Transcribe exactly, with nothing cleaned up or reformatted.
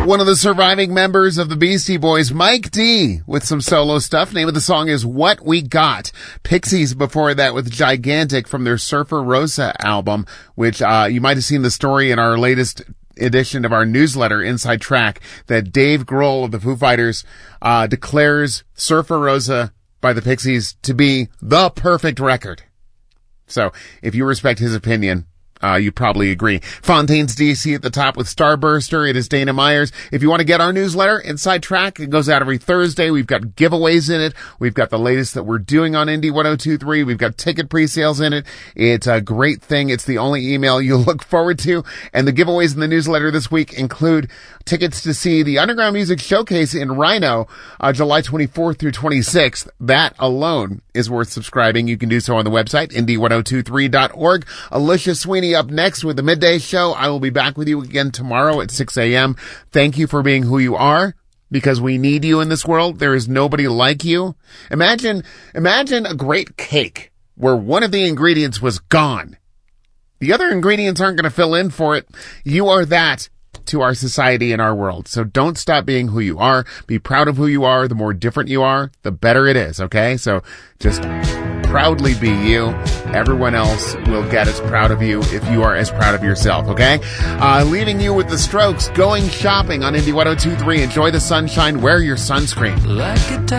One of the surviving members of the Beastie Boys, Mike D, with some solo stuff. Name of the song is What We Got. Pixies before that with Gigantic from their Surfer Rosa album, which uh you might have seen the story in our latest edition of our newsletter, Inside Track, that Dave Grohl of the Foo Fighters uh declares Surfer Rosa by the Pixies to be the perfect record. So if you respect his opinion, Uh, you probably agree. Fontaine's D C at the top with Starburster. It is Dana Myers. If you want to get our newsletter, Inside Track, it goes out every Thursday. We've got giveaways in it. We've got the latest that we're doing on Indie ten twenty-three. We've got ticket pre-sales in it. It's a great thing. It's the only email you'll look forward to. And the giveaways in the newsletter this week include tickets to see the Underground Music Showcase in Rhino, uh, July twenty-fourth through twenty-sixth. That alone is worth subscribing. You can do so on the website, indie ten twenty-three dot org. Alicia Sweeney up next with the Midday Show. I will be back with you again tomorrow at six a.m. Thank you for being who you are, because we need you in this world. There is nobody like you. Imagine, imagine a great cake where one of the ingredients was gone. The other ingredients aren't going to fill in for it. You are that to our society and our world. So don't stop being who you are. Be proud of who you are. The more different you are, the better it is. Okay. So just proudly be you. Everyone else will get as proud of you if you are as proud of yourself, okay? Uh, leaving you with the Strokes, Going Shopping on Indie ten twenty-three. Enjoy the sunshine, wear your sunscreen. Like a